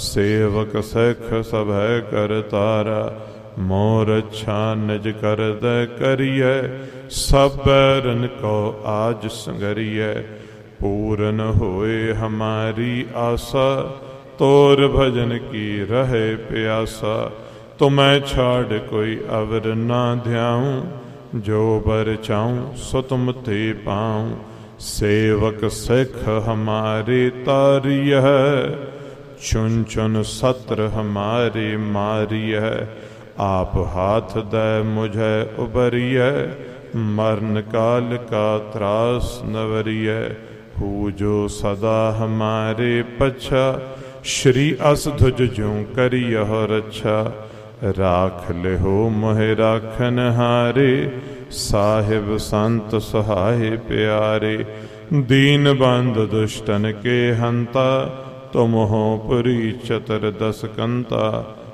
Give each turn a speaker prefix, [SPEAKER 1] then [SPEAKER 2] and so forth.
[SPEAKER 1] सेवक सिख सभै कर तारा, मोर अच्छा निज कर दै करिए, सब बैरन को आज संगरिए। पूरन होए हमारी आशा, तोर भजन की रहे प्यासा। तुम्हें छाड़ कोई अवर ना ध्याऊं, जो बर चाऊं सो तुम ते पाऊं। सेवक सिख हमारे तारिय है, चुन चुन सत्र हमारे मारिय। आप हाथ दे मुझे उबरिय, मरण काल का त्रास नवरिय। हू जो सदा हमारे पच्छा, श्री अस ध्वज ज्यों करियह रक्षा। राख ले हो मोहे राखन हारे, साहिब संत सहाय प्यारे। दीन बंद दुष्टन के हंता, तुम हो पुरी चतर दस कंता।